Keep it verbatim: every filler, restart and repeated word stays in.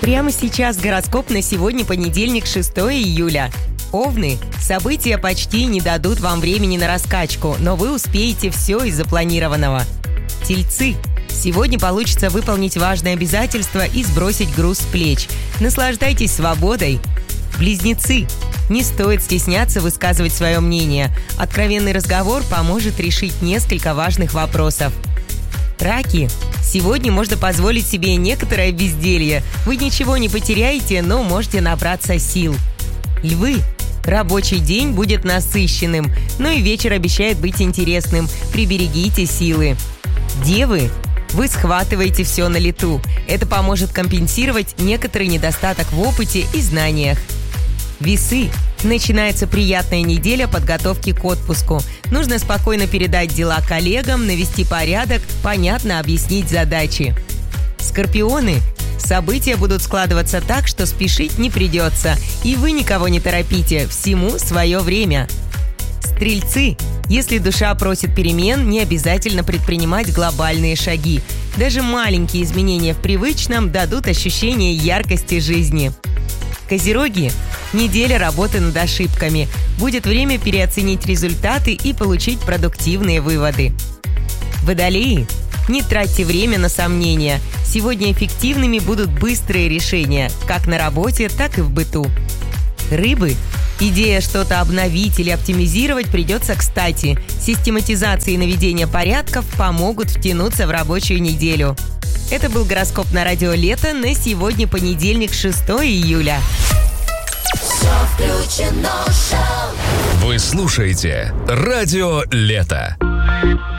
Прямо сейчас гороскоп на сегодня, понедельник, шестого июля. Овны. События почти не дадут вам времени на раскачку, но вы успеете все из запланированного. Тельцы. Сегодня получится выполнить важные обязательства и сбросить груз с плеч. Наслаждайтесь свободой. Близнецы. Не стоит стесняться высказывать свое мнение. Откровенный разговор поможет решить несколько важных вопросов. Раки. Сегодня можно позволить себе некоторое безделье. Вы ничего не потеряете, но можете набраться сил. Львы. Рабочий день будет насыщенным, но и вечер обещает быть интересным. Приберегите силы. Девы. Вы схватываете все на лету. Это поможет компенсировать некоторый недостаток в опыте и знаниях. Весы. Начинается приятная неделя подготовки к отпуску. Нужно спокойно передать дела коллегам, навести порядок, понятно объяснить задачи. Скорпионы. События будут складываться так, что спешить не придется. И вы никого не торопите, всему свое время. Стрельцы. Если душа просит перемен, не обязательно предпринимать глобальные шаги. Даже маленькие изменения в привычном дадут ощущение яркости жизни. Козероги. Неделя работы над ошибками. Будет время переоценить результаты и получить продуктивные выводы. Водолеи. Не тратьте время на сомнения. Сегодня эффективными будут быстрые решения, как на работе, так и в быту. Рыбы. Идея что-то обновить или оптимизировать придется кстати. Систематизация и наведение порядков помогут втянуться в рабочую неделю. Это был гороскоп на радио Лето на сегодня, понедельник, шестого июля. Все включено, шоу. Вы слушаете радио Лето.